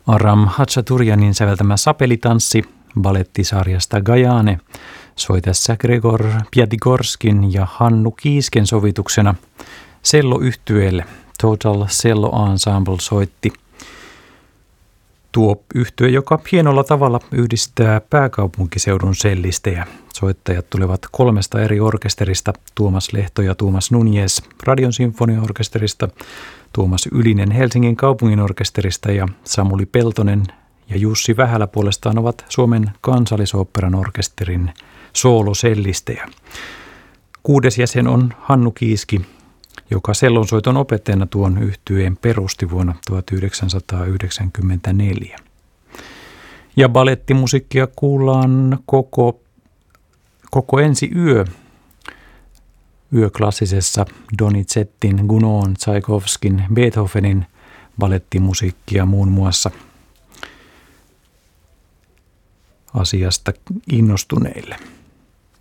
Aram Hachaturianin säveltämä sapelitanssi balettisarjasta Gajane soi tässä Gregor Piatigorskin ja Hannu Kiisken sovituksena cello-yhtyeelle. Total Cello Ensemble soitti. Tuo yhtye, joka hienolla tavalla yhdistää pääkaupunkiseudun sellistejä. Soittajat tulevat 3 eri orkesterista, Tuomas Lehto ja Tuomas Nunez Radion sinfoniaorkesterista, Tuomas Ylinen Helsingin kaupunginorkesterista ja Samuli Peltonen ja Jussi Vähälä puolestaan ovat Suomen Kansallisoopperan orkesterin soolosellistejä. 6. jäsen on Hannu Kiiski, joka sellonsoiton opettajana tuon yhtyeen perusti vuonna 1994. Ja balettimusiikkia kuullaan koko ensi yö yöklassisessa Donizettin, Gounod, Tchaikovskin, Beethovenin balettimusiikkia muun muassa asiasta innostuneille.